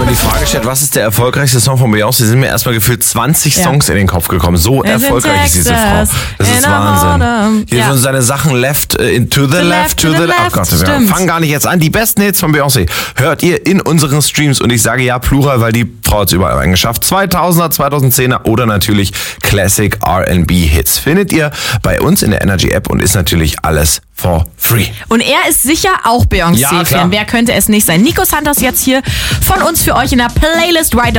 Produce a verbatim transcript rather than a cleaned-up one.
die Frage gestellt, was ist der erfolgreichste Song von Beyoncé? Sind mir erstmal gefühlt zwanzig Ja. Songs in den Kopf gekommen. So It's erfolgreich ist diese Texas, Frau. Das ist in Wahnsinn. Hier ja. schon seine Sachen left, äh, in to the, The left, left, to to the, the left. left, Oh Gott, wir stimmt. fangen gar nicht jetzt an. Die besten Hits von Beyoncé hört ihr in unseren Streams. Und ich sage ja Plural, weil die Frau hat es überall eingeschafft. zweitausender, zweitausendzehner oder natürlich Classic R and B Hits. Findet ihr bei uns in der Energy App und ist natürlich alles for free. Und er ist sicher auch Ja, klar. Beyoncé-Fan. Wer könnte es nicht sein? Nico Santos jetzt hier von uns für euch in der Playlist Right